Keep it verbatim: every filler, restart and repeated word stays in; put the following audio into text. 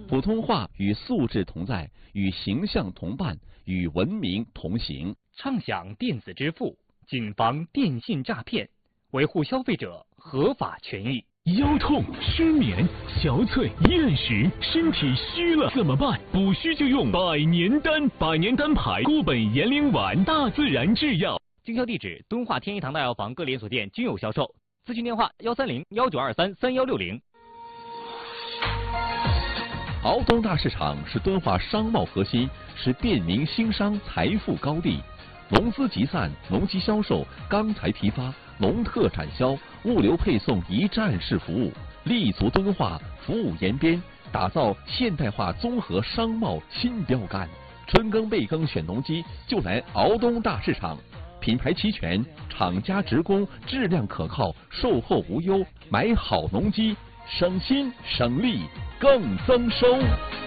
普通话与素质同在，与形象同伴，与文明同行。 畅享电子支付，谨防电信诈骗，维护消费者合法权益。 腰痛、失眠、小腿、厌食，身体虚了怎么办？补虚就用百年丹，百年丹牌固本延龄丸，大自然制药。 经销地址：敦化天一堂大药房各连锁店均有销售。咨询电话：幺三零幺九二三三幺六零。 敖东大市场是敦化商贸核心，是便民兴商财富高地。农资集散、农机销售、钢材批发、农特产销、物流配送一站式服务，立足敦化，服务延边，打造现代化综合商贸新标杆。春耕备耕选农机就来敖东大市场，品牌齐全，厂家直供，质量可靠，售后无忧，买好农机省心省力更增收。